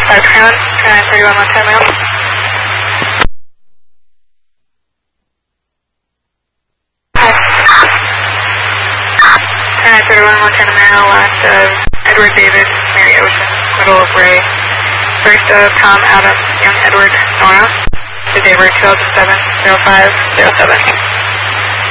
521, 31 Montana Mail. 31 Montana Mail, last of Edward David, Mary Ocean, middle of Ray. First of Tom Adams, Young Edward, Nora. To Daybreak 2007-05-07.